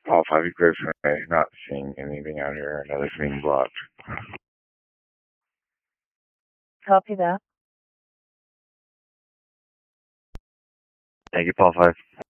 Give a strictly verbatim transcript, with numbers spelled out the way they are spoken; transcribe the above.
Paul five, you clear for me. Not seeing anything out here. Another being blocked. Copy that. Thank you, Paul five.